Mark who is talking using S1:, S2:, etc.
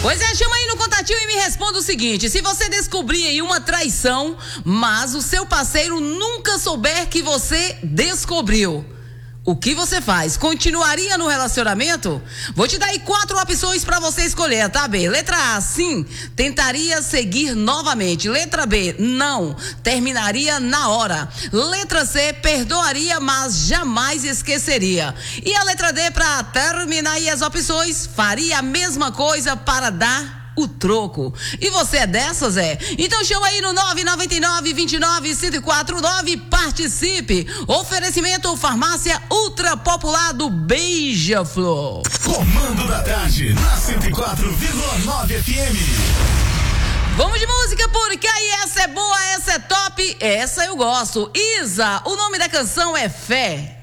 S1: Pois é, chama aí no contatinho e me responda o seguinte: se você descobrir aí uma traição, mas o seu parceiro nunca souber que você descobriu, o que você faz? Continuaria no relacionamento? Vou te dar aí 4 opções pra você escolher, tá, B? Letra A, sim, tentaria seguir novamente. Letra B, não, terminaria na hora. Letra C, perdoaria, mas jamais esqueceria. E a letra D, pra terminar aí as opções, faria a mesma coisa para dar o troco. E você é dessas, é? Então chama aí no 999-29-1049, participe. Oferecimento Farmácia Ultra Popular do Beija-Flor.
S2: Comando da tarde, na 104,9 FM.
S1: Vamos de música, porque aí essa é boa, essa é top, essa eu gosto. Isa, o nome da canção é Fé.